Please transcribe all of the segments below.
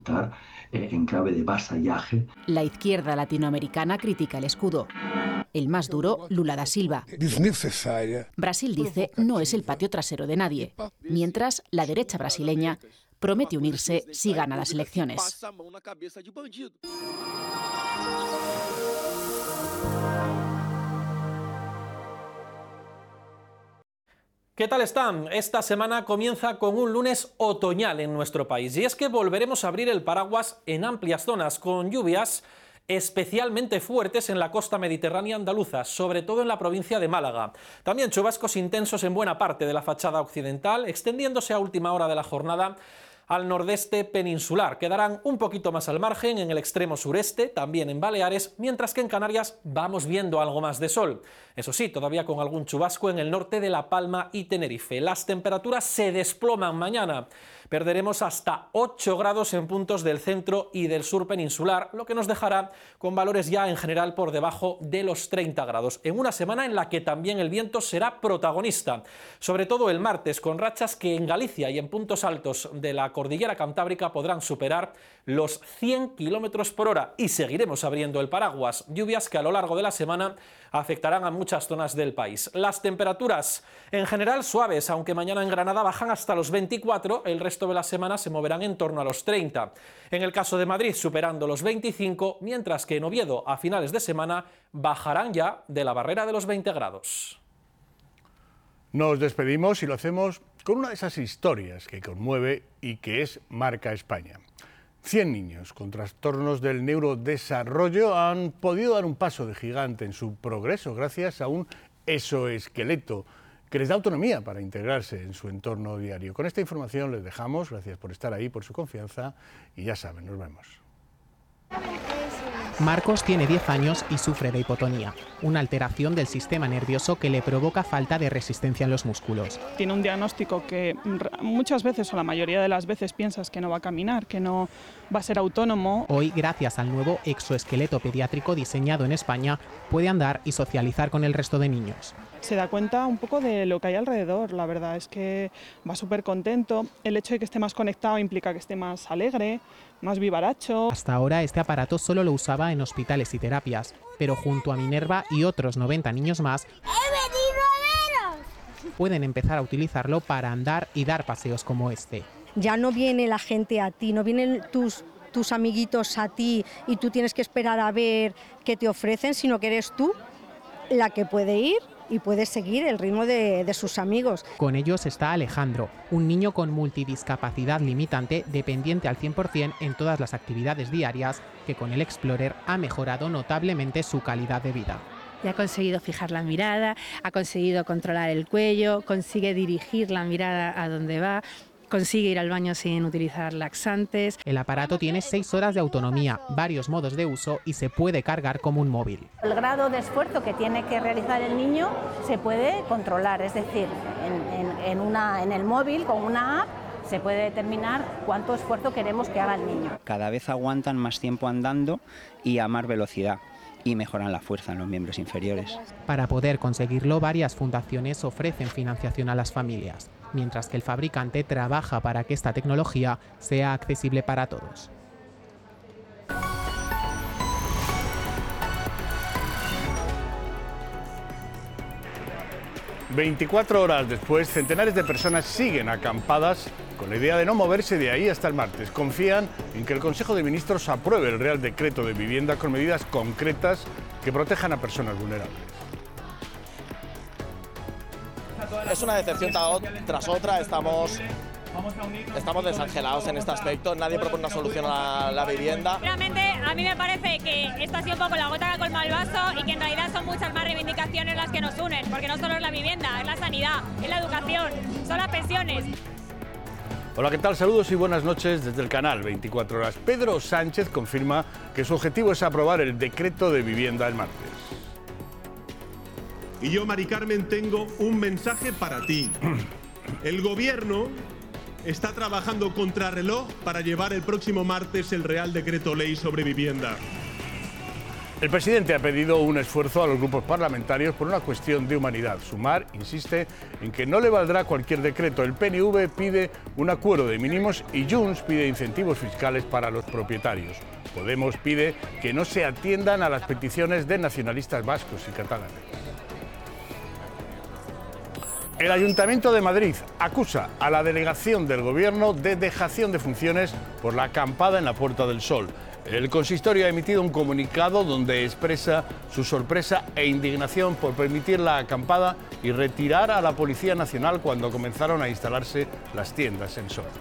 En clave de vasallaje. La izquierda latinoamericana critica el escudo. El más duro, Lula da Silva. Brasil dice no es el patio trasero de nadie, mientras la derecha brasileña promete unirse si gana las elecciones. ¿Qué tal están? Esta semana comienza con un lunes otoñal en nuestro país, y es que volveremos a abrir el paraguas en amplias zonas con lluvias especialmente fuertes en la costa mediterránea andaluza, sobre todo en la provincia de Málaga. También chubascos intensos en buena parte de la fachada occidental, extendiéndose a última hora de la jornada al nordeste peninsular. Quedarán un poquito más al margen en el extremo sureste, también en Baleares, mientras que en Canarias vamos viendo algo más de sol. Eso sí, todavía con algún chubasco en el norte de La Palma y Tenerife. Las temperaturas se desploman mañana. Perderemos hasta 8 grados en puntos del centro y del sur peninsular, lo que nos dejará con valores ya en general por debajo de los 30 grados, en una semana en la que también el viento será protagonista, sobre todo el martes, con rachas que en Galicia y en puntos altos de la cordillera cantábrica podrán superar los 100 km por hora, y seguiremos abriendo el paraguas. Lluvias que a lo largo de la semana afectarán a muchas zonas del país. Las temperaturas en general suaves, aunque mañana en Granada bajan hasta los 24, el resto de la semana se moverán en torno a los 30. En el caso de Madrid superando los 25, mientras que en Oviedo a finales de semana bajarán ya de la barrera de los 20 grados. Nos despedimos y lo hacemos con una de esas historias que conmueve y que es marca España. 100 niños con trastornos del neurodesarrollo han podido dar un paso de gigante en su progreso gracias a un exoesqueleto que les da autonomía para integrarse en su entorno diario. Con esta información les dejamos. Gracias por estar ahí, por su confianza, y ya saben, nos vemos. Marcos tiene 10 años y sufre de hipotonía, una alteración del sistema nervioso que le provoca falta de resistencia en los músculos. Tiene un diagnóstico que muchas veces, o la mayoría de las veces, piensas que no va a caminar, que no va a ser autónomo. Hoy, gracias al nuevo exoesqueleto pediátrico diseñado en España, puede andar y socializar con el resto de niños. Se da cuenta un poco de lo que hay alrededor, la verdad es que va súper contento. El hecho de que esté más conectado implica que esté más alegre, más vivaracho. Hasta ahora este aparato solo lo usaba en hospitales y terapias, pero junto a Minerva y otros 90 niños más, pueden empezar a utilizarlo para andar y dar paseos como este. Ya no viene la gente a ti, no vienen tus amiguitos a ti y tú tienes que esperar a ver qué te ofrecen, sino que eres tú la que puede ir y puede seguir el ritmo de sus amigos. Con ellos está Alejandro, un niño con multidiscapacidad limitante, dependiente al 100% en todas las actividades diarias, que con el Explorer ha mejorado notablemente su calidad de vida. Ya ha conseguido fijar la mirada, ha conseguido controlar el cuello, consigue dirigir la mirada a donde va, consigue ir al baño sin utilizar laxantes. El aparato tiene 6 horas de autonomía, varios modos de uso y se puede cargar como un móvil. El grado de esfuerzo que tiene que realizar el niño se puede controlar, es decir, en el móvil con una app se puede determinar cuánto esfuerzo queremos que haga el niño. Cada vez aguantan más tiempo andando y a más velocidad, y mejoran la fuerza en los miembros inferiores. Para poder conseguirlo, varias fundaciones ofrecen financiación a las familias, mientras que el fabricante trabaja para que esta tecnología sea accesible para todos. ...24 horas después, centenares de personas siguen acampadas con la idea de no moverse de ahí hasta el martes. Confían en que el Consejo de Ministros apruebe el Real Decreto de Vivienda con medidas concretas que protejan a personas vulnerables. Es una decepción tras otra, estamos desangelados en este aspecto, nadie propone una solución a la vivienda. Realmente a mí me parece que esto ha sido un poco la gota que colma el vaso y que en realidad son muchas más reivindicaciones las que nos unen, porque no solo es la vivienda, es la sanidad, es la educación, son las pensiones. Hola, ¿qué tal? Saludos y buenas noches desde el canal 24 Horas. Pedro Sánchez confirma que su objetivo es aprobar el decreto de vivienda el martes. Y yo, Mari Carmen, tengo un mensaje para ti. El Gobierno está trabajando contrarreloj para llevar el próximo martes el Real Decreto Ley sobre vivienda. El presidente ha pedido un esfuerzo a los grupos parlamentarios por una cuestión de humanidad. Sumar insiste en que no le valdrá cualquier decreto. El PNV pide un acuerdo de mínimos y Junts pide incentivos fiscales para los propietarios. Podemos pide que no se atiendan a las peticiones de nacionalistas vascos y catalanes. El Ayuntamiento de Madrid acusa a la delegación del Gobierno de dejación de funciones por la acampada en la Puerta del Sol. El consistorio ha emitido un comunicado donde expresa su sorpresa e indignación por permitir la acampada y retirar a la Policía Nacional cuando comenzaron a instalarse las tiendas en Sol.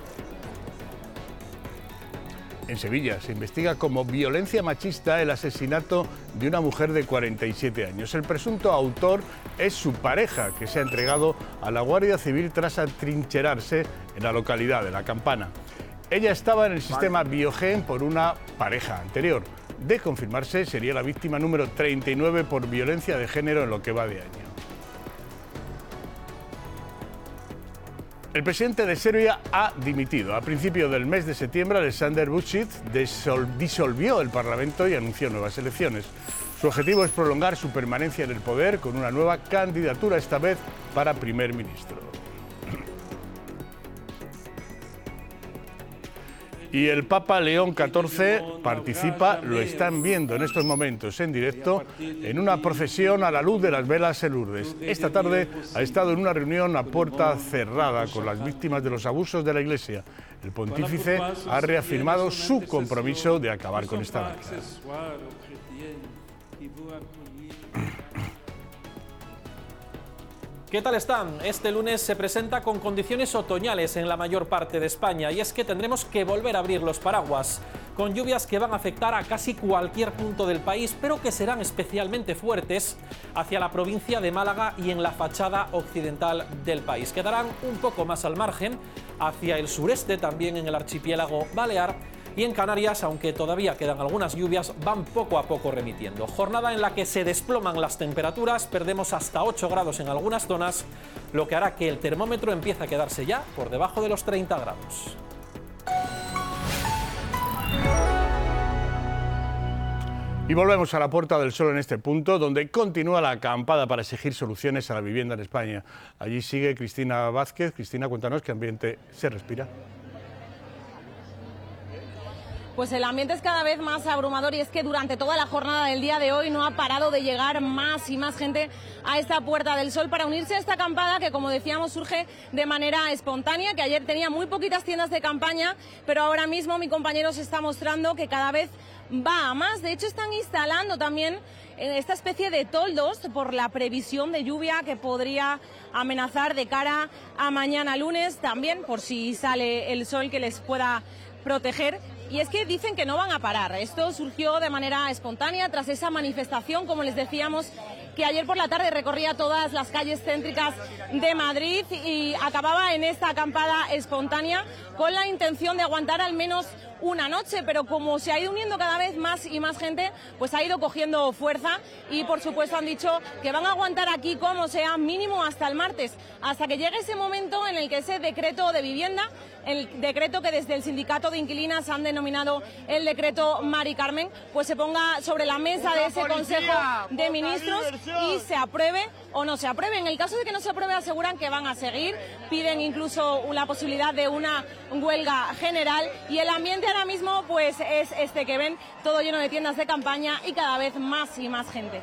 En Sevilla se investiga como violencia machista el asesinato de una mujer de 47 años. El presunto autor es su pareja, que se ha entregado a la Guardia Civil tras atrincherarse en la localidad de La Campana. Ella estaba en el sistema Biogen por una pareja anterior. De confirmarse, sería la víctima número 39 por violencia de género en lo que va de año. El presidente de Serbia ha dimitido. A principios del mes de septiembre, Aleksandar Vučić disolvió el Parlamento y anunció nuevas elecciones. Su objetivo es prolongar su permanencia en el poder con una nueva candidatura, esta vez para primer ministro. Y el Papa León XIV participa, lo están viendo en estos momentos en directo, en una procesión a la luz de las velas en Lourdes. Esta tarde ha estado en una reunión a puerta cerrada con las víctimas de los abusos de la Iglesia. El pontífice ha reafirmado su compromiso de acabar con esta lacra. ¿Qué tal están? Este lunes se presenta con condiciones otoñales en la mayor parte de España y es que tendremos que volver a abrir los paraguas, con lluvias que van a afectar a casi cualquier punto del país, pero que serán especialmente fuertes hacia la provincia de Málaga y en la fachada occidental del país. Quedarán un poco más al margen, hacia el sureste, también en el archipiélago balear, y en Canarias, aunque todavía quedan algunas lluvias, van poco a poco remitiendo. Jornada en la que se desploman las temperaturas, perdemos hasta 8 grados en algunas zonas, lo que hará que el termómetro empiece a quedarse ya por debajo de los 30 grados. Y volvemos a la Puerta del Sol en este punto, donde continúa la acampada para exigir soluciones a la vivienda en España. Allí sigue Cristina Vázquez. Cristina, cuéntanos qué ambiente se respira. Pues el ambiente es cada vez más abrumador y es que durante toda la jornada del día de hoy no ha parado de llegar más y más gente a esta Puerta del Sol para unirse a esta acampada que, como decíamos, surge de manera espontánea, que ayer tenía muy poquitas tiendas de campaña, pero ahora mismo mi compañero se está mostrando que cada vez va a más. De hecho, están instalando también esta especie de toldos por la previsión de lluvia que podría amenazar de cara a mañana lunes, también por si sale el sol que les pueda proteger. Y es que dicen que no van a parar. Esto surgió de manera espontánea tras esa manifestación, como les decíamos, que ayer por la tarde recorría todas las calles céntricas de Madrid y acababa en esta acampada espontánea con la intención de aguantar al menos una noche, pero como se ha ido uniendo cada vez más y más gente, pues ha ido cogiendo fuerza y por supuesto han dicho que van a aguantar aquí como sea mínimo hasta el martes, hasta que llegue ese momento en el que ese decreto de vivienda, el decreto que desde el sindicato de inquilinas han denominado el decreto Mari Carmen, pues se ponga sobre la mesa de ese Consejo de Ministros y se apruebe o no se apruebe. En el caso de que no se apruebe, aseguran que van a seguir, piden incluso la posibilidad de una huelga general y el ambiente ahora mismo pues es este que ven, todo lleno de tiendas de campaña y cada vez más y más gente.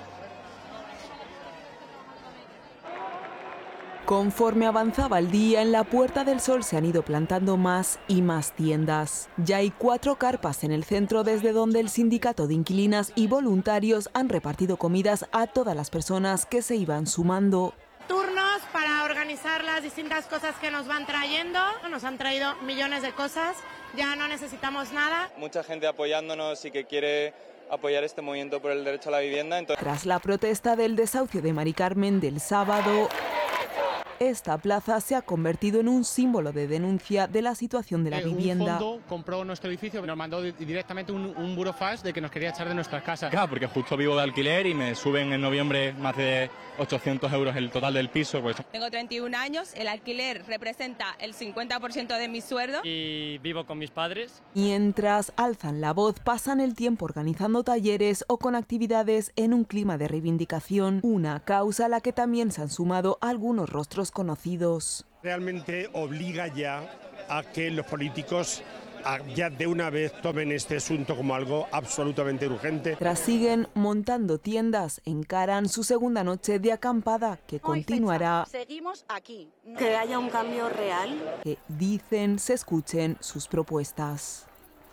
Conforme avanzaba el día, en la Puerta del Sol se han ido plantando más y más tiendas. Ya hay 4 carpas en el centro desde donde el sindicato de inquilinas y voluntarios han repartido comidas a todas las personas que se iban sumando. Turnos para organizar las distintas cosas que nos van trayendo. Nos han traído millones de cosas, ya no necesitamos nada. Mucha gente apoyándonos y que quiere apoyar este movimiento por el derecho a la vivienda. Tras la protesta del desahucio de Mari Carmen del sábado, Esta plaza se ha convertido en un símbolo de denuncia de la situación de la vivienda. Un fondo compró nuestro edificio y nos mandó directamente un burofax de que nos quería echar de nuestras casas. Claro, porque justo vivo de alquiler y me suben en noviembre más de 800 euros el total del piso. Pues. Tengo 31 años, el alquiler representa el 50% de mi sueldo. Y vivo con mis padres. Mientras alzan la voz, pasan el tiempo organizando talleres o con actividades en un clima de reivindicación, una causa a la que también se han sumado algunos rostros conocidos. Realmente obliga ya a que los políticos ya de una vez tomen este asunto como algo absolutamente urgente. Tras siguen montando tiendas, encaran su segunda noche de acampada que continuará. Seguimos aquí. Que haya un cambio real. Que dicen se escuchen sus propuestas.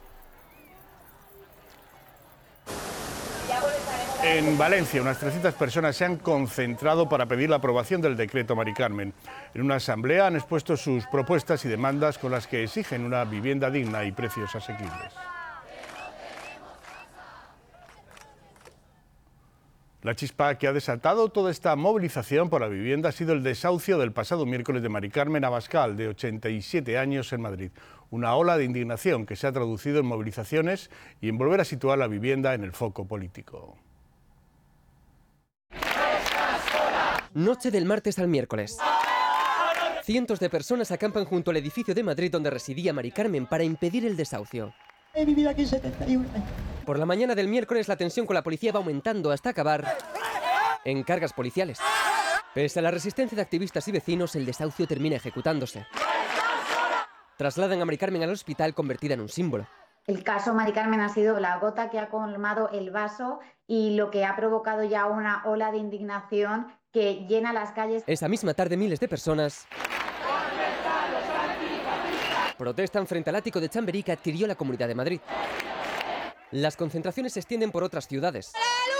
En Valencia, unas 300 personas se han concentrado para pedir la aprobación del decreto Mari Carmen. En una asamblea han expuesto sus propuestas y demandas con las que exigen una vivienda digna y precios asequibles. La chispa que ha desatado toda esta movilización por la vivienda ha sido el desahucio del pasado miércoles de Mari Carmen Abascal, de 87 años, en Madrid. Una ola de indignación que se ha traducido en movilizaciones y en volver a situar la vivienda en el foco político. Noche del martes al miércoles. Cientos de personas acampan junto al edificio de Madrid donde residía Mari Carmen para impedir el desahucio. He vivido aquí 71 años. Por la mañana del miércoles la tensión con la policía va aumentando hasta acabar en cargas policiales. Pese a la resistencia de activistas y vecinos, el desahucio termina ejecutándose. Trasladan a Mari Carmen al hospital convertida en un símbolo. El caso Mari Carmen ha sido la gota que ha colmado el vaso y lo que ha provocado ya una ola de indignación que llena las calles. Esa misma tarde miles de personas protestan frente al ático de Chamberí que adquirió la Comunidad de Madrid. Las concentraciones se extienden por otras ciudades,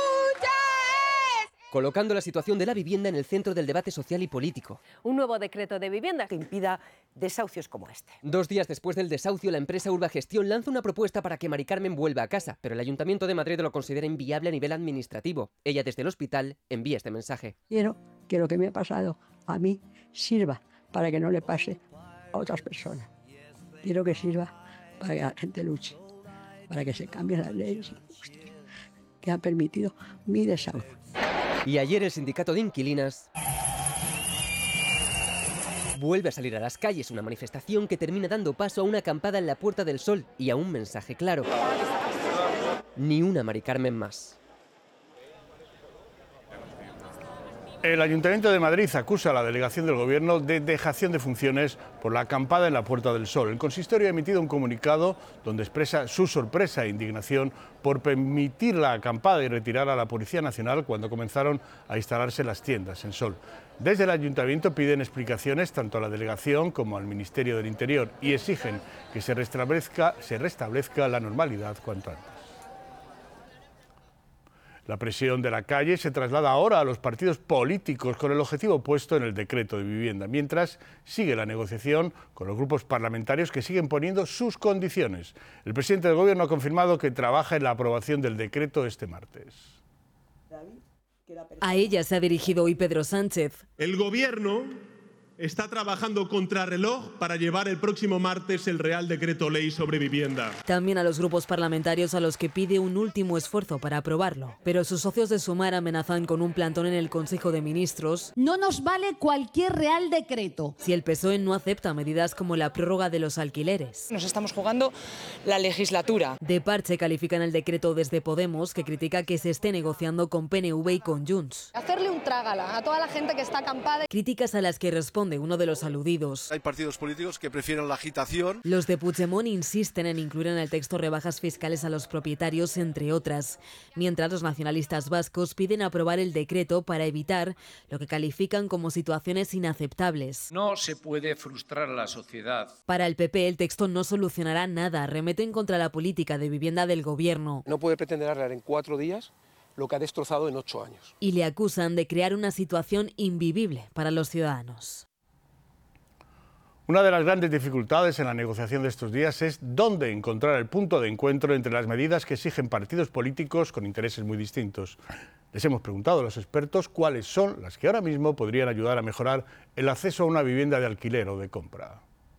colocando la situación de la vivienda en el centro del debate social y político. Un nuevo decreto de vivienda que impida desahucios como este. 2 días después del desahucio, la empresa Urbagestión lanza una propuesta para que Mari Carmen vuelva a casa, pero el Ayuntamiento de Madrid lo considera inviable a nivel administrativo. Ella desde el hospital envía este mensaje. Quiero que lo que me ha pasado a mí sirva para que no le pase a otras personas. Quiero que sirva para que la gente luche, para que se cambien las leyes que han permitido mi desahucio. Y ayer el sindicato de inquilinas vuelve a salir a las calles, una manifestación que termina dando paso a una acampada en la Puerta del Sol y a un mensaje claro: ni una Mari Carmen más. El Ayuntamiento de Madrid acusa a la delegación del Gobierno de dejación de funciones por la acampada en la Puerta del Sol. El consistorio ha emitido un comunicado donde expresa su sorpresa e indignación por permitir la acampada y retirar a la Policía Nacional cuando comenzaron a instalarse las tiendas en Sol. Desde el Ayuntamiento piden explicaciones tanto a la delegación como al Ministerio del Interior y exigen que se restablezca la normalidad cuanto antes. La presión de la calle se traslada ahora a los partidos políticos con el objetivo puesto en el decreto de vivienda, mientras sigue la negociación con los grupos parlamentarios que siguen poniendo sus condiciones. El presidente del Gobierno ha confirmado que trabaja en la aprobación del decreto este martes. A ella se ha dirigido hoy Pedro Sánchez. El Gobierno está trabajando contrarreloj para llevar el próximo martes el Real Decreto Ley sobre vivienda. También a los grupos parlamentarios a los que pide un último esfuerzo para aprobarlo. Pero sus socios de Sumar amenazan con un plantón en el Consejo de Ministros. No nos vale cualquier Real Decreto si el PSOE no acepta medidas como la prórroga de los alquileres. Nos estamos jugando la legislatura. De parche califican el decreto desde Podemos, que critica que se esté negociando con PNV y con Junts. Hacerle un trágala a toda la gente que está acampada. Críticas a las que responde uno de los aludidos. Hay partidos políticos que prefieren la agitación. Los de Puigdemont insisten en incluir en el texto rebajas fiscales a los propietarios, entre otras, mientras los nacionalistas vascos piden aprobar el decreto para evitar lo que califican como situaciones inaceptables. No se puede frustrar a la sociedad. Para el PP, el texto no solucionará nada, remeten contra la política de vivienda del Gobierno. No puede pretender arreglar en 4 días lo que ha destrozado en 8 años. Y le acusan de crear una situación invivible para los ciudadanos. Una de las grandes dificultades en la negociación de estos días es dónde encontrar el punto de encuentro entre las medidas que exigen partidos políticos con intereses muy distintos. Les hemos preguntado a los expertos cuáles son las que ahora mismo podrían ayudar a mejorar el acceso a una vivienda de alquiler o de compra.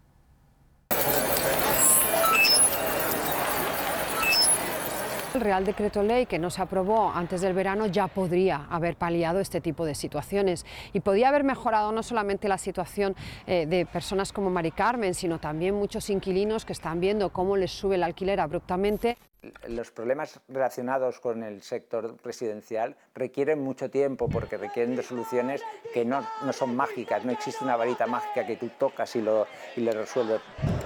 El Real Decreto Ley que no se aprobó antes del verano ya podría haber paliado este tipo de situaciones y podía haber mejorado no solamente la situación de personas como Mari Carmen, sino también muchos inquilinos que están viendo cómo les sube el alquiler abruptamente. Los problemas relacionados con el sector residencial requieren mucho tiempo porque requieren de soluciones que no son mágicas, no existe una varita mágica que tú tocas y lo resuelves.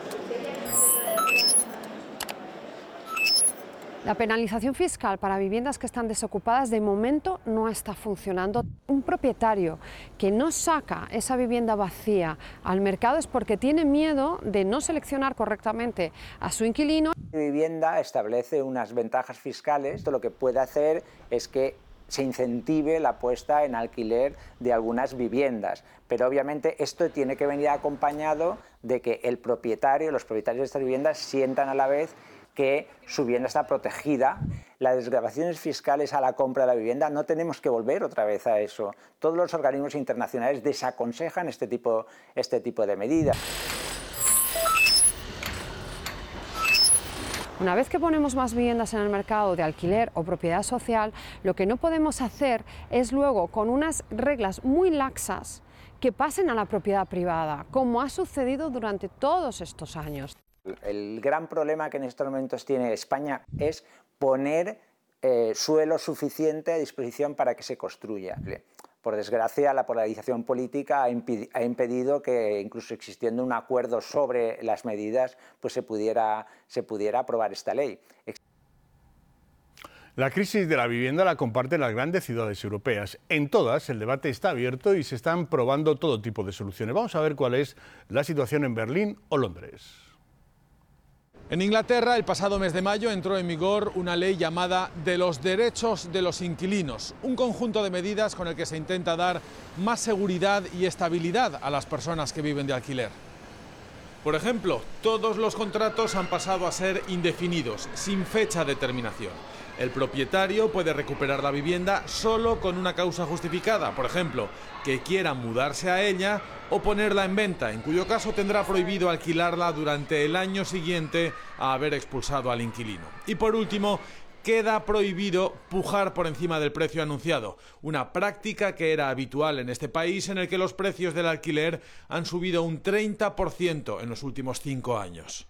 La penalización fiscal para viviendas que están desocupadas de momento no está funcionando. Un propietario que no saca esa vivienda vacía al mercado es porque tiene miedo de no seleccionar correctamente a su inquilino. La vivienda establece unas ventajas fiscales. Esto lo que puede hacer es que se incentive la puesta en alquiler de algunas viviendas, pero obviamente esto tiene que venir acompañado de que el propietario, los propietarios de estas viviendas sientan a la vez que su vivienda está protegida. Las desgravaciones fiscales a la compra de la vivienda, no tenemos que volver otra vez a eso. Todos los organismos internacionales desaconsejan este tipo de medidas. Una vez que ponemos más viviendas en el mercado de alquiler o propiedad social, lo que no podemos hacer es luego, con unas reglas muy laxas, que pasen a la propiedad privada, como ha sucedido durante todos estos años. El gran problema que en estos momentos tiene España es poner suelo suficiente a disposición para que se construya. Por desgracia, la polarización política ha impedido que, incluso existiendo un acuerdo sobre las medidas, pues se pudiera aprobar esta ley. La crisis de la vivienda la comparten las grandes ciudades europeas. En todas el debate está abierto y se están probando todo tipo de soluciones. Vamos a ver cuál es la situación en Berlín o Londres. En Inglaterra, el pasado mes de mayo entró en vigor una ley llamada de los derechos de los inquilinos, un conjunto de medidas con el que se intenta dar más seguridad y estabilidad a las personas que viven de alquiler. Por ejemplo, todos los contratos han pasado a ser indefinidos, sin fecha de terminación. El propietario puede recuperar la vivienda solo con una causa justificada, por ejemplo, que quiera mudarse a ella o ponerla en venta, en cuyo caso tendrá prohibido alquilarla durante el año siguiente a haber expulsado al inquilino. Y por último, queda prohibido pujar por encima del precio anunciado, una práctica que era habitual en este país en el que los precios del alquiler han subido un 30% en los últimos 5 años.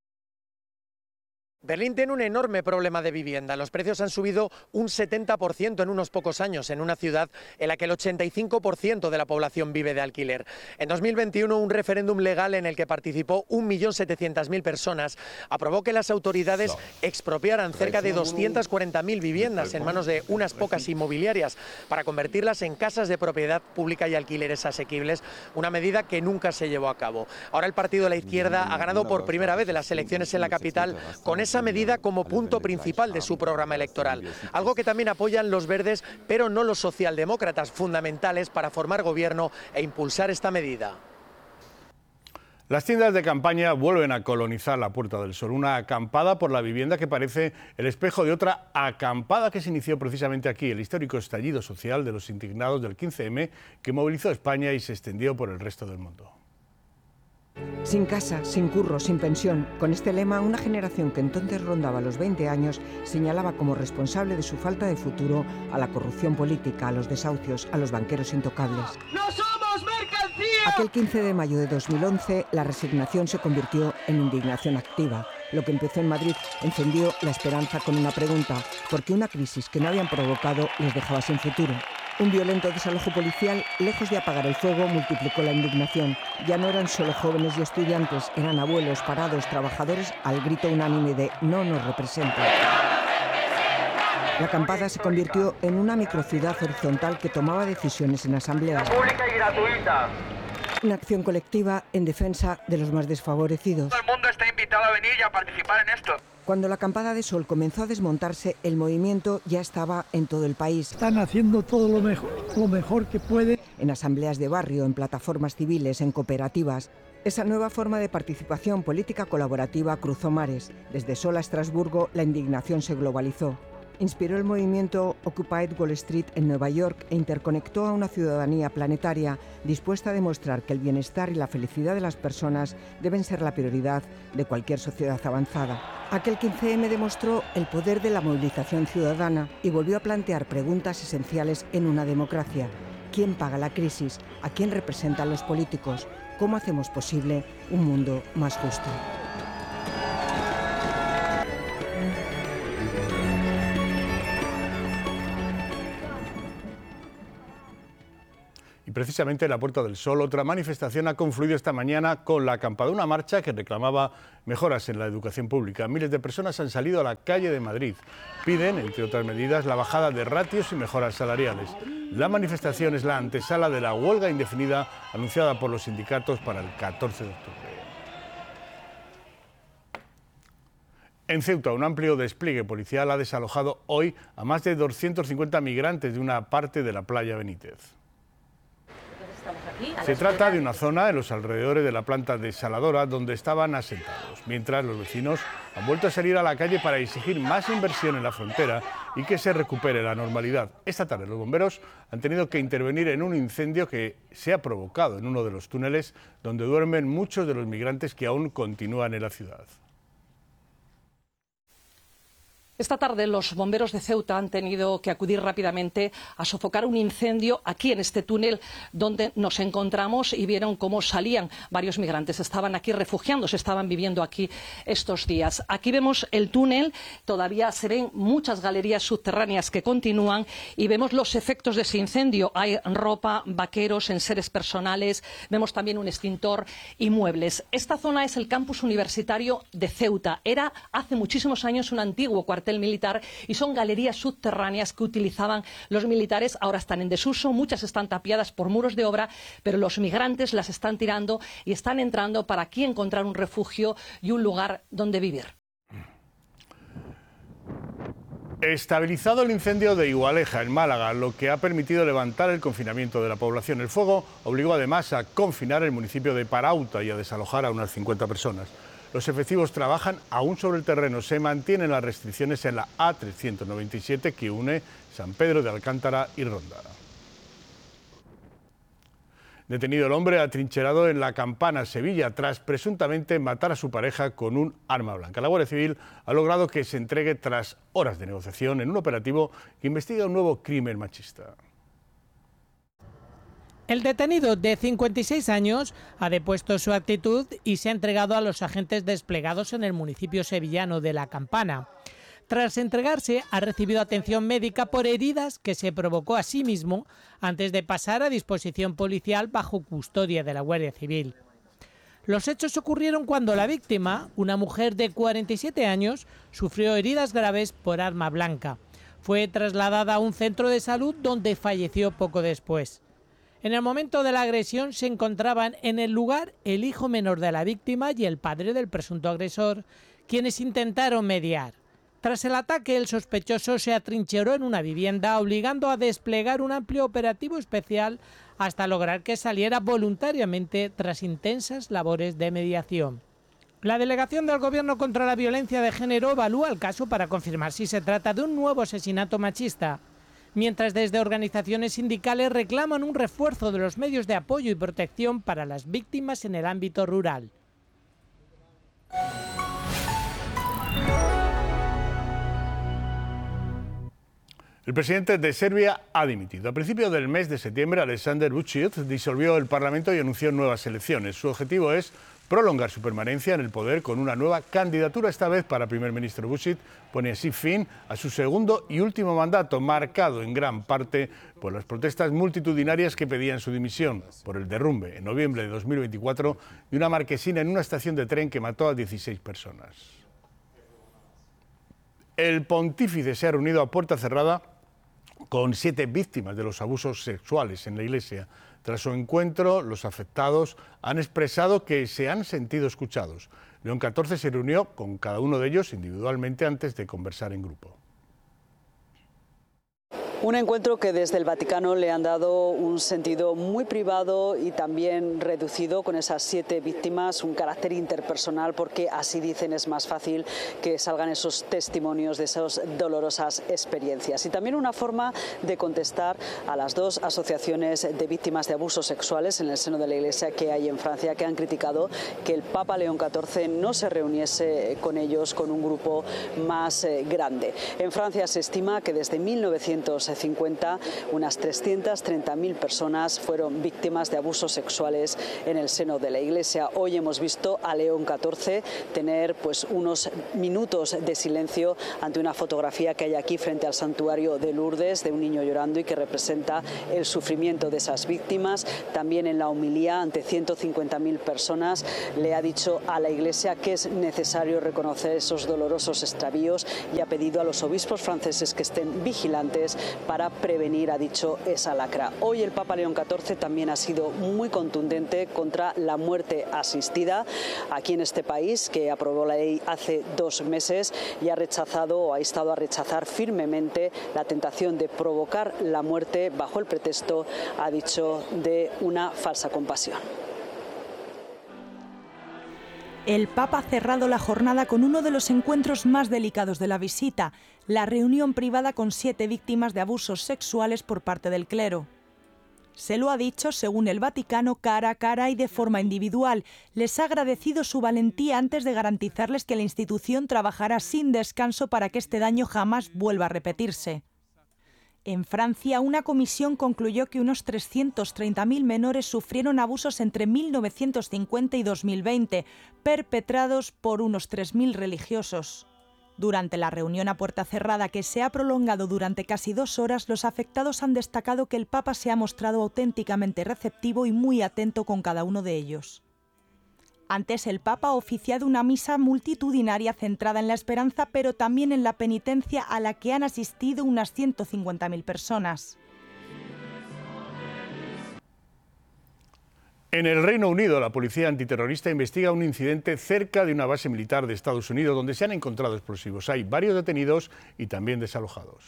Berlín tiene un enorme problema de vivienda. Los precios han subido un 70% en unos pocos años, en una ciudad en la que el 85% de la población vive de alquiler. En 2021, un referéndum legal en el que participó 1.700.000 personas aprobó que las autoridades expropiaran cerca de 240.000 viviendas en manos de unas pocas inmobiliarias para convertirlas en casas de propiedad pública y alquileres asequibles, una medida que nunca se llevó a cabo. Ahora el partido de la izquierda ha ganado por primera vez las elecciones en la capital con esa medida como punto principal de su programa electoral, algo que también apoyan los verdes, pero no los socialdemócratas, fundamentales para formar gobierno e impulsar esta medida. Las tiendas de campaña vuelven a colonizar la Puerta del Sol, una acampada por la vivienda que parece el espejo de otra acampada que se inició precisamente aquí, el histórico estallido social de los indignados del 15M que movilizó a España y se extendió por el resto del mundo. Sin casa, sin curro, sin pensión, con este lema, una generación que entonces rondaba los 20 años señalaba como responsable de su falta de futuro a la corrupción política, a los desahucios, a los banqueros intocables. ¡No somos mercancía! Aquel 15 de mayo de 2011, la resignación se convirtió en indignación activa. Lo que empezó en Madrid encendió la esperanza con una pregunta: ¿por qué una crisis que no habían provocado les dejaba sin futuro? Un violento desalojo policial, lejos de apagar el fuego, multiplicó la indignación. Ya no eran solo jóvenes y estudiantes, eran abuelos, parados, trabajadores, al grito unánime de «no nos representa». La acampada se convirtió en una microciudad horizontal que tomaba decisiones en asambleas. Pública y gratuita. Una acción colectiva en defensa de los más desfavorecidos. Todo el mundo está invitado a venir y a participar en esto. Cuando la acampada de Sol comenzó a desmontarse, el movimiento ya estaba en todo el país. Están haciendo todo lo mejor que pueden. En asambleas de barrio, en plataformas civiles, en cooperativas. Esa nueva forma de participación política colaborativa cruzó mares. Desde Sol a Estrasburgo, la indignación se globalizó. Inspiró el movimiento Occupy Wall Street en Nueva York e interconectó a una ciudadanía planetaria dispuesta a demostrar que el bienestar y la felicidad de las personas deben ser la prioridad de cualquier sociedad avanzada. Aquel 15M demostró el poder de la movilización ciudadana y volvió a plantear preguntas esenciales en una democracia. ¿Quién paga la crisis? ¿A quién representan los políticos? ¿Cómo hacemos posible un mundo más justo? Y precisamente en la Puerta del Sol, otra manifestación ha confluido esta mañana con la acampada, una marcha que reclamaba mejoras en la educación pública. Miles de personas han salido a la calle de Madrid. Piden, entre otras medidas, la bajada de ratios y mejoras salariales. La manifestación es la antesala de la huelga indefinida anunciada por los sindicatos para el 14 de octubre. En Ceuta, un amplio despliegue policial ha desalojado hoy a más de 250 migrantes de una parte de la playa Benítez. Se trata de una zona en los alrededores de la planta desaladora donde estaban asentados, mientras los vecinos han vuelto a salir a la calle para exigir más inversión en la frontera y que se recupere la normalidad. Esta tarde los bomberos han tenido que intervenir en un incendio que se ha provocado en uno de los túneles donde duermen muchos de los migrantes que aún continúan en la ciudad. Esta tarde los bomberos de Ceuta han tenido que acudir rápidamente a sofocar un incendio aquí en este túnel donde nos encontramos y vieron cómo salían varios migrantes. Estaban aquí refugiándose, estaban viviendo aquí estos días. Aquí vemos el túnel, todavía se ven muchas galerías subterráneas que continúan y vemos los efectos de ese incendio. Hay ropa, vaqueros, enseres personales, vemos también un extintor y muebles. Esta zona es el campus universitario de Ceuta. Era hace muchísimos años un antiguo cuartel militar y son galerías subterráneas que utilizaban los militares. Ahora están en desuso, muchas están tapiadas por muros de obra, pero los migrantes las están tirando y están entrando para aquí encontrar un refugio y un lugar donde vivir. Estabilizado el incendio de Igualeja, en Málaga, lo que ha permitido levantar el confinamiento de la población. El fuego obligó además a confinar el municipio de Parauta y a desalojar a unas 50 personas. Los efectivos trabajan aún sobre el terreno. Se mantienen las restricciones en la A397 que une San Pedro de Alcántara y Ronda. Detenido el hombre atrincherado en La Campana, Sevilla, tras presuntamente matar a su pareja con un arma blanca. La Guardia Civil ha logrado que se entregue tras horas de negociación en un operativo que investiga un nuevo crimen machista. El detenido, de 56 años, ha depuesto su actitud y se ha entregado a los agentes desplegados en el municipio sevillano de La Campana. Tras entregarse, ha recibido atención médica por heridas que se provocó a sí mismo antes de pasar a disposición policial bajo custodia de la Guardia Civil. Los hechos ocurrieron cuando la víctima, una mujer de 47 años, sufrió heridas graves por arma blanca. Fue trasladada a un centro de salud donde falleció poco después. En el momento de la agresión se encontraban en el lugar el hijo menor de la víctima y el padre del presunto agresor, quienes intentaron mediar. Tras el ataque, el sospechoso se atrincheró en una vivienda, obligando a desplegar un amplio operativo especial hasta lograr que saliera voluntariamente tras intensas labores de mediación. La Delegación del Gobierno contra la Violencia de Género evalúa el caso para confirmar si se trata de un nuevo asesinato machista, mientras desde organizaciones sindicales reclaman un refuerzo de los medios de apoyo y protección para las víctimas en el ámbito rural. El presidente de Serbia ha dimitido. A principios del mes de septiembre, Aleksandar Vučić disolvió el Parlamento y anunció nuevas elecciones. Su objetivo es prolongar su permanencia en el poder con una nueva candidatura, esta vez para primer ministro. Vučić pone así fin a su segundo y último mandato, marcado en gran parte por las protestas multitudinarias que pedían su dimisión, por el derrumbe en noviembre de 2024 de una marquesina en una estación de tren que mató a 16 personas. El pontífice se ha reunido a puerta cerrada con 7 víctimas de los abusos sexuales en la Iglesia. Tras su encuentro, los afectados han expresado que se han sentido escuchados. León XIV se reunió con cada uno de ellos individualmente antes de conversar en grupo. Un encuentro que desde el Vaticano le han dado un sentido muy privado y también reducido, con esas 7 víctimas, un carácter interpersonal, porque así dicen es más fácil que salgan esos testimonios de esas dolorosas experiencias. Y también una forma de contestar a las 2 asociaciones de víctimas de abusos sexuales en el seno de la Iglesia que hay en Francia, que han criticado que el Papa León XIV no se reuniese con ellos, con un grupo más grande. En Francia se estima que desde 1950 unas 330.000 personas fueron víctimas de abusos sexuales en el seno de la Iglesia. Hoy hemos visto a León XIV tener unos minutos de silencio ante una fotografía que hay aquí frente al santuario de Lourdes, de un niño llorando y que representa el sufrimiento de esas víctimas. También en la homilía ante 150.000 personas le ha dicho a la Iglesia que es necesario reconocer esos dolorosos extravíos y ha pedido a los obispos franceses que estén vigilantes para prevenir, ha dicho, esa lacra. Hoy el Papa León XIV también ha sido muy contundente contra la muerte asistida aquí en este país, que aprobó la ley hace 2 meses y ha rechazado o ha instado a rechazar firmemente la tentación de provocar la muerte bajo el pretexto, ha dicho, de una falsa compasión. El Papa ha cerrado la jornada con uno de los encuentros más delicados de la visita, la reunión privada con 7 víctimas de abusos sexuales por parte del clero. Se lo ha dicho, según el Vaticano, cara a cara y de forma individual. Les ha agradecido su valentía antes de garantizarles que la institución trabajará sin descanso para que este daño jamás vuelva a repetirse. En Francia, una comisión concluyó que unos 330.000 menores sufrieron abusos entre 1950 y 2020, perpetrados por unos 3.000 religiosos. Durante la reunión a puerta cerrada, que se ha prolongado durante casi 2 horas, los afectados han destacado que el Papa se ha mostrado auténticamente receptivo y muy atento con cada uno de ellos. Antes, el Papa ha oficiado una misa multitudinaria centrada en la esperanza, pero también en la penitencia, a la que han asistido unas 150.000 personas. En el Reino Unido, la policía antiterrorista investiga un incidente cerca de una base militar de Estados Unidos donde se han encontrado explosivos. Hay varios detenidos y también desalojados.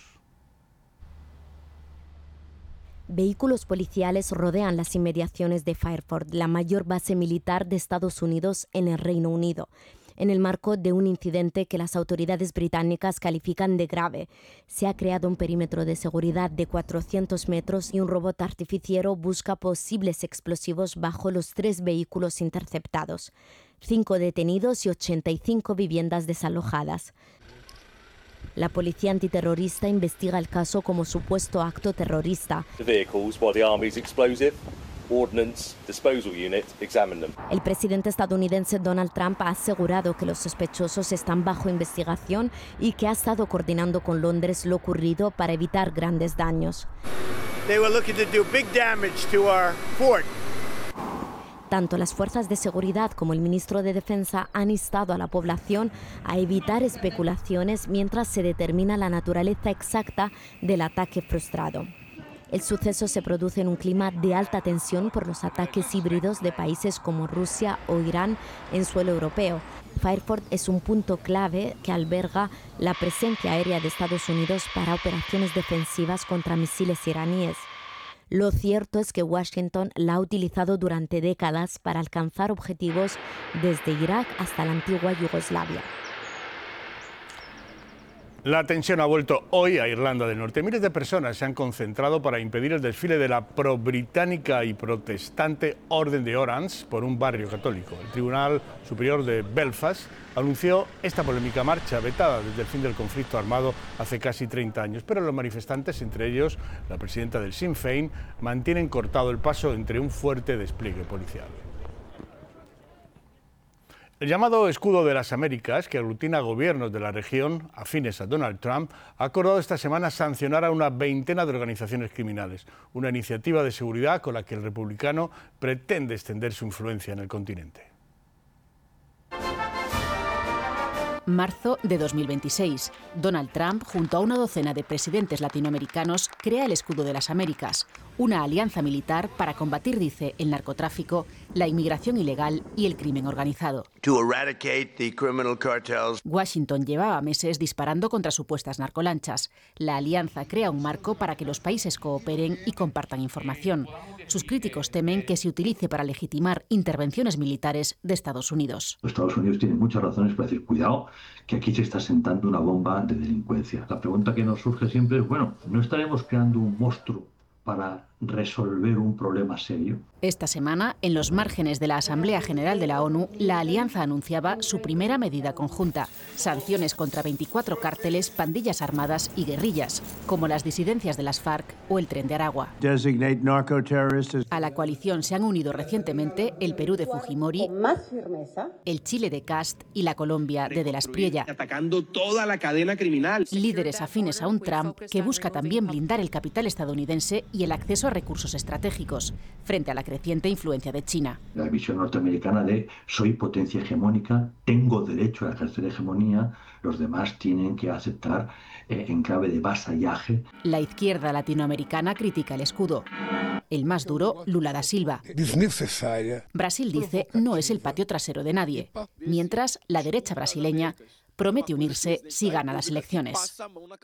Vehículos policiales rodean las inmediaciones de Fairford, la mayor base militar de Estados Unidos en el Reino Unido, en el marco de un incidente que las autoridades británicas califican de grave. Se ha creado un perímetro de seguridad de 400 metros y un robot artificiero busca posibles explosivos bajo los 3 vehículos interceptados. 5 detenidos y 85 viviendas desalojadas. La policía antiterrorista investiga el caso como supuesto acto terrorista. El presidente estadounidense Donald Trump ha asegurado que los sospechosos están bajo investigación y que ha estado coordinando con Londres lo ocurrido para evitar grandes daños. Tanto las fuerzas de seguridad como el ministro de Defensa han instado a la población a evitar especulaciones mientras se determina la naturaleza exacta del ataque frustrado. El suceso se produce en un clima de alta tensión por los ataques híbridos de países como Rusia o Irán en suelo europeo. Fairford es un punto clave que alberga la presencia aérea de Estados Unidos para operaciones defensivas contra misiles iraníes. Lo cierto es que Washington la ha utilizado durante décadas para alcanzar objetivos desde Irak hasta la antigua Yugoslavia. La tensión ha vuelto hoy a Irlanda del Norte. Miles de personas se han concentrado para impedir el desfile de la pro-británica y protestante Orden de Orange por un barrio católico. El Tribunal Superior de Belfast anunció esta polémica marcha vetada desde el fin del conflicto armado hace casi 30 años, pero los manifestantes, entre ellos la presidenta del Sinn Féin, mantienen cortado el paso entre un fuerte despliegue policial. El llamado Escudo de las Américas, que aglutina gobiernos de la región afines a Donald Trump, ha acordado esta semana sancionar a una veintena de organizaciones criminales, una iniciativa de seguridad con la que el republicano pretende extender su influencia en el continente. Marzo de 2026. Donald Trump, junto a una docena de presidentes latinoamericanos, crea el Escudo de las Américas, una alianza militar para combatir, dice, el narcotráfico, la inmigración ilegal y el crimen organizado. Washington llevaba meses disparando contra supuestas narcolanchas. La alianza crea un marco para que los países cooperen y compartan información. Sus críticos temen que se utilice para legitimar intervenciones militares de Estados Unidos. Estados Unidos tiene muchas razones para decir, cuidado, que aquí se está sentando una bomba de delincuencia. La pregunta que nos surge siempre es, bueno, ¿no estaremos creando un monstruo para resolver un problema serio? Esta semana, en los márgenes de la Asamblea General de la ONU, la alianza anunciaba su primera medida conjunta: sanciones contra 24 cárteles, pandillas armadas y guerrillas, como las disidencias de las FARC o el Tren de Aragua. A la coalición se han unido recientemente el Perú de Fujimori, el Chile de Kast y la Colombia de las Priella. Atacando toda la cadena criminal. Líderes afines a un Trump que busca también blindar el capital estadounidense y el acceso a recursos estratégicos, frente a la creciente influencia de China. La visión norteamericana de soy potencia hegemónica, tengo derecho a ejercer hegemonía, los demás tienen que aceptar en clave de vasallaje. La izquierda latinoamericana critica el escudo. El más duro, Lula da Silva. Brasil dice no es el patio trasero de nadie, mientras la derecha brasileña promete unirse si gana las elecciones.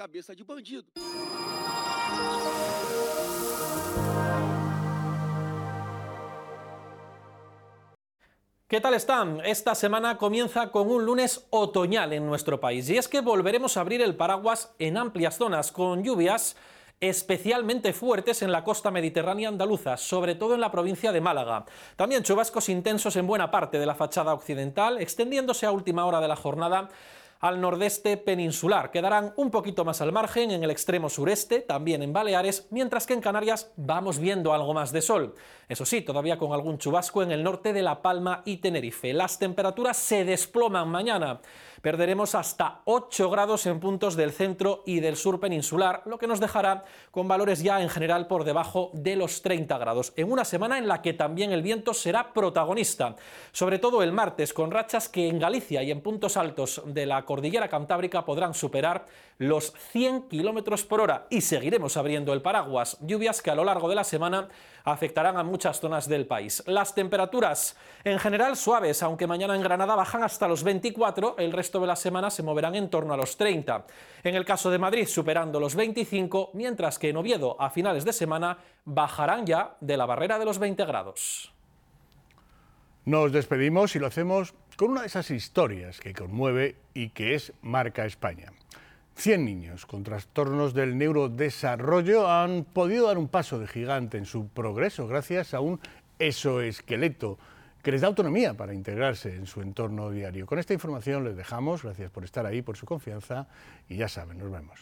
¿Qué tal están? Esta semana comienza con un lunes otoñal en nuestro país, y es que volveremos a abrir el paraguas en amplias zonas con lluvias especialmente fuertes en la costa mediterránea andaluza, sobre todo en la provincia de Málaga. También chubascos intensos en buena parte de la fachada occidental, extendiéndose a última hora de la jornada al nordeste peninsular. Quedarán un poquito más al margen en el extremo sureste, también en Baleares, mientras que en Canarias vamos viendo algo más de sol. Eso sí, todavía con algún chubasco en el norte de La Palma y Tenerife. Las temperaturas se desploman mañana. Perderemos hasta 8 grados en puntos del centro y del sur peninsular, lo que nos dejará con valores ya en general por debajo de los 30 grados, en una semana en la que también el viento será protagonista, sobre todo el martes, con rachas que en Galicia y en puntos altos de la cordillera cantábrica podrán superar los 100 km por hora, y seguiremos abriendo el paraguas. Lluvias que a lo largo de la semana afectarán a muchas zonas del país. Las temperaturas en general suaves, aunque mañana en Granada bajan hasta los 24, el resto de la semana se moverán en torno a los 30. En el caso de Madrid superando los 25, mientras que en Oviedo a finales de semana bajarán ya de la barrera de los 20 grados. Nos despedimos y lo hacemos con una de esas historias que conmueve y que es marca España. 100 niños con trastornos del neurodesarrollo han podido dar un paso de gigante en su progreso gracias a un exoesqueleto que les da autonomía para integrarse en su entorno diario. Con esta información les dejamos. Gracias por estar ahí, por su confianza, y ya saben, nos vemos.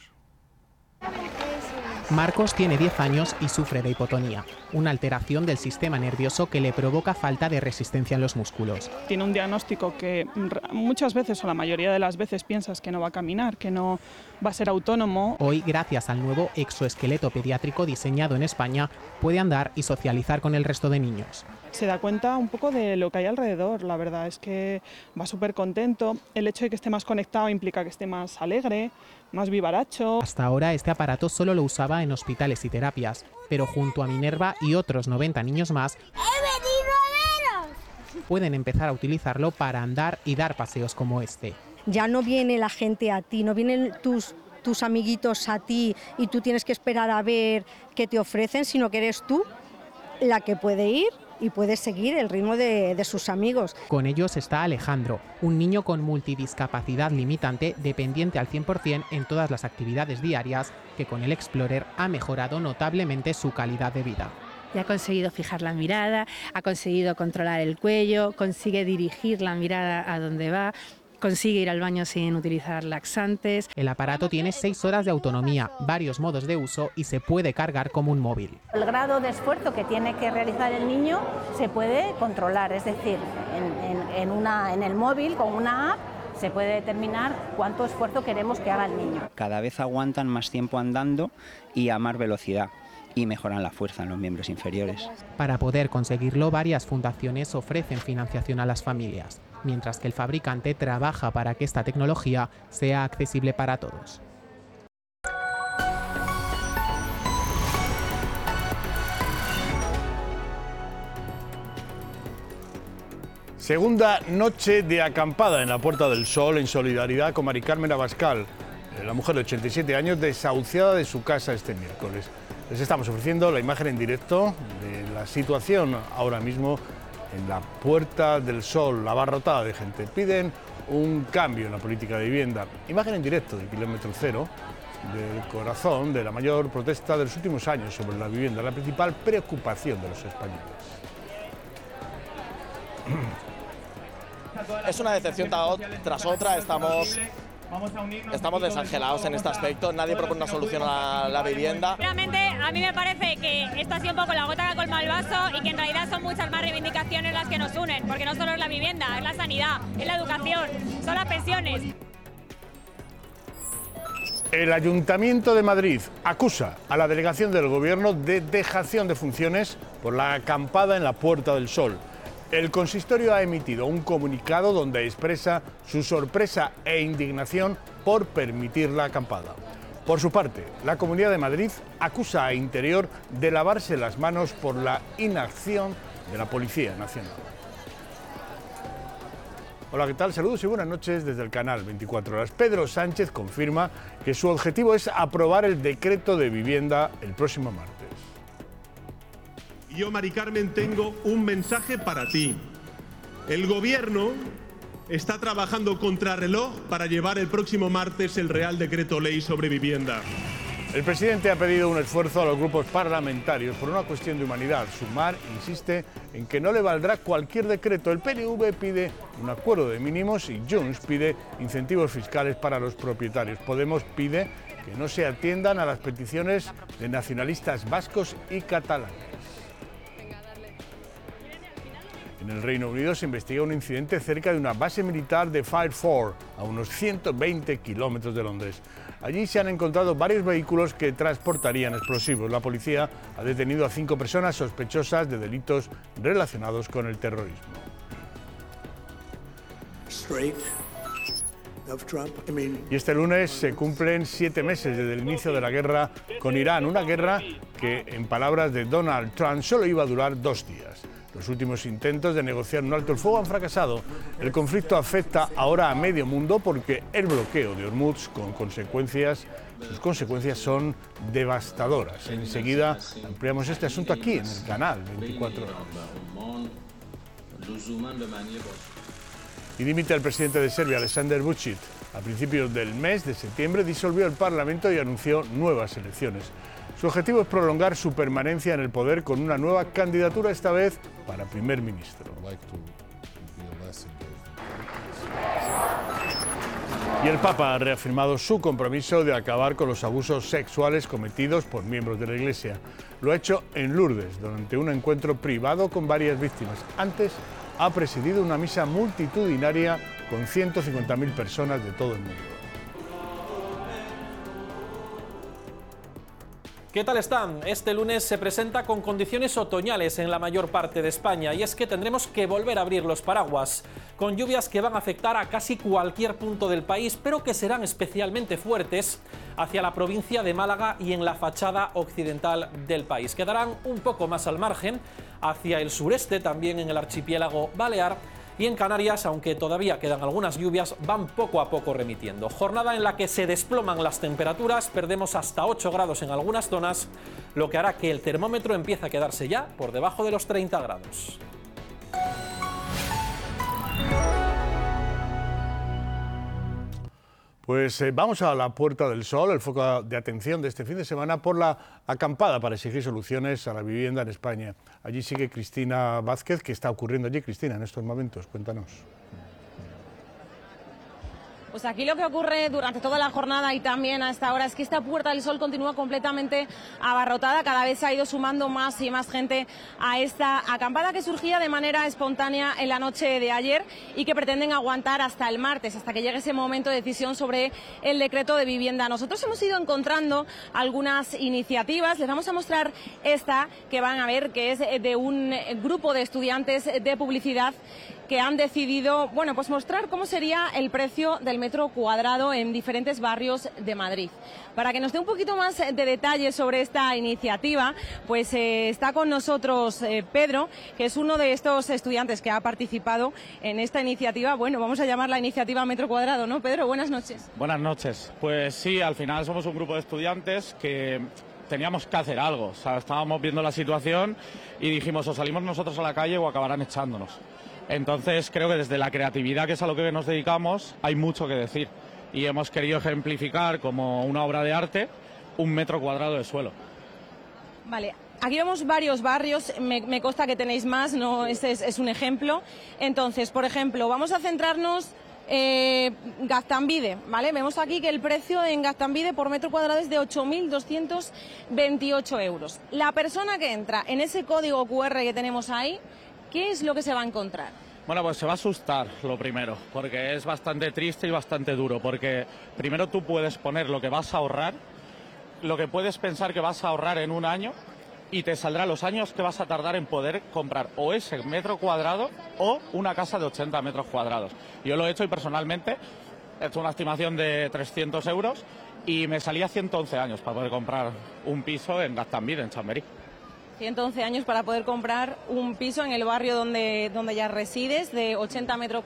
Marcos tiene 10 años y sufre de hipotonía, una alteración del sistema nervioso que le provoca falta de resistencia en los músculos. Tiene un diagnóstico que muchas veces, o la mayoría de las veces, piensas que no va a caminar, que no va a ser autónomo. Hoy, gracias al nuevo exoesqueleto pediátrico diseñado en España, puede andar y socializar con el resto de niños. Se da cuenta un poco de lo que hay alrededor, la verdad es que va súper contento. El hecho de que esté más conectado implica que esté más alegre, más vivaracho. Hasta ahora este aparato solo lo usaba en hospitales y terapias, pero junto a Minerva y otros 90 niños más, pueden empezar a utilizarlo para andar y dar paseos como este. Ya no viene la gente a ti, no vienen tus amiguitos a ti y tú tienes que esperar a ver qué te ofrecen, sino que eres tú la que puede ir y puede seguir el ritmo de sus amigos. Con ellos está Alejandro, un niño con multidiscapacidad limitante, dependiente al 100% en todas las actividades diarias, que con el Explorer ha mejorado notablemente su calidad de vida. Ya ha conseguido fijar la mirada, ha conseguido controlar el cuello, consigue dirigir la mirada a donde va, consigue ir al baño sin utilizar laxantes. El aparato tiene 6 horas de autonomía, varios modos de uso y se puede cargar como un móvil. El grado de esfuerzo que tiene que realizar el niño se puede controlar, es decir, en el móvil con una app se puede determinar cuánto esfuerzo queremos que haga el niño. Cada vez aguantan más tiempo andando y a más velocidad, y mejoran la fuerza en los miembros inferiores. Para poder conseguirlo, varias fundaciones ofrecen financiación a las familias. mientras que el fabricante trabaja para que esta tecnología sea accesible para todos. Segunda noche de acampada en la Puerta del Sol en solidaridad con Mari Carmen Abascal, la mujer de 87 años desahuciada de su casa este miércoles. Les estamos ofreciendo la imagen en directo de la situación ahora mismo en la Puerta del Sol, abarrotada de gente. Piden un cambio en la política de vivienda. Imagen en directo de Kilómetro Cero, del corazón de la mayor protesta de los últimos años sobre la vivienda, la principal preocupación de los españoles. Es una decepción tras otra, estamos desangelados en este aspecto, nadie propone una solución a la vivienda. Realmente a mí me parece que esto ha sido un poco la gota que colma el vaso y que en realidad son muchas más reivindicaciones las que nos unen, porque no solo es la vivienda, es la sanidad, es la educación, son las pensiones. El Ayuntamiento de Madrid acusa a la delegación del Gobierno de dejación de funciones por la acampada en la Puerta del Sol. El consistorio ha emitido un comunicado donde expresa su sorpresa e indignación por permitir la acampada. Por su parte, la Comunidad de Madrid acusa a Interior de lavarse las manos por la inacción de la Policía Nacional. Hola, ¿qué tal? Saludos y buenas noches desde el canal 24 Horas. Pedro Sánchez confirma que su objetivo es aprobar el decreto de vivienda el próximo martes. Yo, Mari Carmen, tengo un mensaje para ti. El Gobierno está trabajando contrarreloj para llevar el próximo martes el Real Decreto Ley sobre vivienda. El presidente ha pedido un esfuerzo a los grupos parlamentarios por una cuestión de humanidad. Sumar insiste en que no le valdrá cualquier decreto. El PNV pide un acuerdo de mínimos y Junts pide incentivos fiscales para los propietarios. Podemos pide que no se atiendan a las peticiones de nacionalistas vascos y catalanes. En el Reino Unido se investiga un incidente cerca de una base militar de Fireford, a unos 120 kilómetros de Londres. Allí se han encontrado varios vehículos que transportarían explosivos. La policía ha detenido a 5 personas sospechosas de delitos relacionados con el terrorismo. Y este lunes se cumplen 7 meses desde el inicio de la guerra con Irán, una guerra que, en palabras de Donald Trump, solo iba a durar 2 días. Los últimos intentos de negociar un alto el fuego han fracasado. El conflicto afecta ahora a medio mundo porque el bloqueo de Hormuz, sus consecuencias son devastadoras. Enseguida ampliamos este asunto aquí en el canal 24 Horas. Y dimite el presidente de Serbia, Aleksandar Vučić. A principios del mes de septiembre disolvió el Parlamento y anunció nuevas elecciones. Su objetivo es prolongar su permanencia en el poder con una nueva candidatura, esta vez para primer ministro. Y el Papa ha reafirmado su compromiso de acabar con los abusos sexuales cometidos por miembros de la Iglesia. Lo ha hecho en Lourdes, durante un encuentro privado con varias víctimas. Antes ha presidido una misa multitudinaria con 150.000 personas de todo el mundo. ¿Qué tal están? Este lunes se presenta con condiciones otoñales en la mayor parte de España y es que tendremos que volver a abrir los paraguas, con lluvias que van a afectar a casi cualquier punto del país, pero que serán especialmente fuertes hacia la provincia de Málaga y en la fachada occidental del país. Quedarán un poco más al margen, hacia el sureste, también en el archipiélago balear, y en Canarias, aunque todavía quedan algunas lluvias, van poco a poco remitiendo. Jornada en la que se desploman las temperaturas, perdemos hasta 8 grados en algunas zonas, lo que hará que el termómetro empiece a quedarse ya por debajo de los 30 grados. Pues vamos a la Puerta del Sol, el foco de atención de este fin de semana por la acampada para exigir soluciones a la vivienda en España. Allí sigue Cristina Vázquez. ¿Qué está ocurriendo allí, Cristina, en estos momentos? Cuéntanos. Pues aquí lo que ocurre durante toda la jornada y también a esta hora es que esta Puerta del Sol continúa completamente abarrotada. Cada vez se ha ido sumando más y más gente a esta acampada que surgía de manera espontánea en la noche de ayer y que pretenden aguantar hasta el martes, hasta que llegue ese momento de decisión sobre el decreto de vivienda. Nosotros hemos ido encontrando algunas iniciativas. Les vamos a mostrar esta que van a ver, que es de un grupo de estudiantes de publicidad que han decidido, bueno, pues mostrar cómo sería el precio del metro cuadrado en diferentes barrios de Madrid. Para que nos dé un poquito más de detalles sobre esta iniciativa, pues está con nosotros Pedro, que es uno de estos estudiantes que ha participado en esta iniciativa. Bueno, vamos a llamarla iniciativa metro cuadrado, ¿no, Pedro? Buenas noches. Buenas noches. Pues sí, al final somos un grupo de estudiantes que teníamos que hacer algo. O sea, estábamos viendo la situación y dijimos, o salimos nosotros a la calle o acabarán echándonos. Entonces creo que desde la creatividad, que es a lo que nos dedicamos, hay mucho que decir. Y hemos querido ejemplificar como una obra de arte un metro cuadrado de suelo. Vale, aquí vemos varios barrios, me consta que tenéis más, ¿no? Este es un ejemplo. Entonces, por ejemplo, vamos a centrarnos Gaztambide, ¿vale? Vemos aquí que el precio en Gaztambide por metro cuadrado es de 8.228 euros. La persona que entra en ese código QR que tenemos ahí, ¿qué es lo que se va a encontrar? Bueno, pues se va a asustar lo primero, porque es bastante triste y bastante duro, porque primero tú puedes poner lo que vas a ahorrar, lo que puedes pensar que vas a ahorrar en un año, y te saldrá los años que vas a tardar en poder comprar o ese metro cuadrado o una casa de 80 metros cuadrados. Yo lo he hecho y personalmente he hecho una estimación de 300 euros y me salía 111 años para poder comprar un piso en Gaztambide, en Chamberí. 111 años para poder comprar un piso en el barrio donde ya resides, de 80 metros